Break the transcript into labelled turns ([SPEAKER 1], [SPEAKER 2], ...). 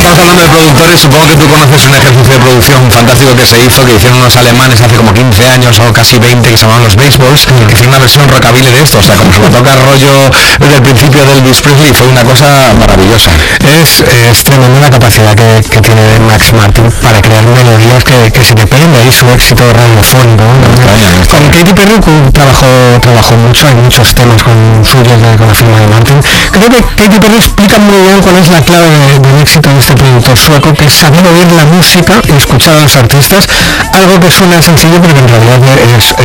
[SPEAKER 1] estamos hablando de productores, supongo que tú conoces un ejercicio de producción fantástico que se hizo, que hicieron unos alemanes hace como 15 años o casi 20, que se llamaban los Baseballs, que hicieron una versión rockabilly de esto, o sea, como se lo toca rollo desde el principio de Elvis Presley, fue una cosa maravillosa.
[SPEAKER 2] Es tremenda la capacidad que tiene Max Martin para crear melodías que se te peguen de ahí su éxito radiofónico, ¿no? Con Katy Perry trabajó mucho, hay muchos temas con suyos con la firma de Martin. Creo que Katy Perry explica muy bien cuál es la clave del éxito de este productor sueco, que es saber oír la música y escuchar a los artistas, algo que suena sencillo pero que en realidad